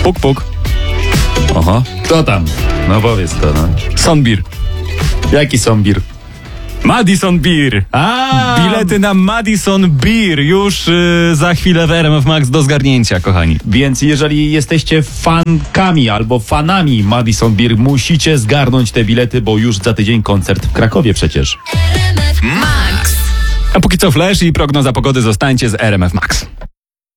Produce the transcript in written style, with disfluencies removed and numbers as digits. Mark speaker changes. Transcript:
Speaker 1: Puk, puk.
Speaker 2: Oho. Kto tam? No powiedz to, no.
Speaker 1: Sonbir.
Speaker 2: Jaki sombir?
Speaker 1: Madison Beer.
Speaker 2: A,
Speaker 1: Bilety na Madison Beer już za chwilę w RMF Max do zgarnięcia, kochani.
Speaker 2: Więc jeżeli jesteście fankami albo fanami Madison Beer, musicie zgarnąć te bilety, bo już za tydzień koncert w Krakowie przecież.
Speaker 3: Max.
Speaker 1: A póki co flash i prognoza pogody, zostańcie z RMF Max.